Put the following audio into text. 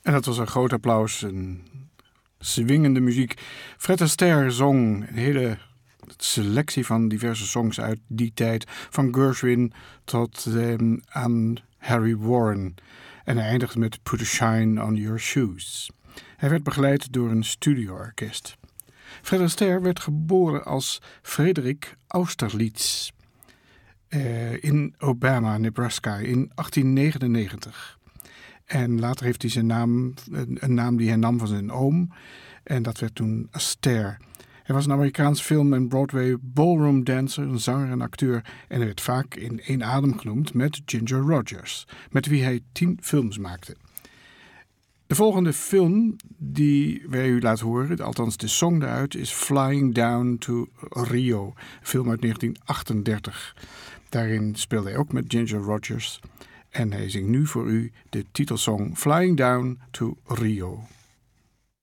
En dat was een groot applaus, een swingende muziek. Fred Astaire zong een hele selectie van diverse songs uit die tijd. Van Gershwin tot aan Harry Warren. En hij eindigde met Put a Shine on Your Shoes. Hij werd begeleid door een studioorkest. Fred Astaire werd geboren als Frederik Austerlitz in Obama, Nebraska, in 1899. En later heeft hij zijn naam, een naam die hij nam van zijn oom. En dat werd toen Astaire. Hij was een Amerikaans film- en Broadway ballroom dancer, een zanger en acteur. En hij werd vaak in één adem genoemd met Ginger Rogers, met wie hij 10 films maakte. De volgende film die wij u laten horen, althans de song daaruit, is Flying Down to Rio. Een film uit 1938. Daarin speelde hij ook met Ginger Rogers. En hij zingt nu voor u de titelsong Flying Down to Rio.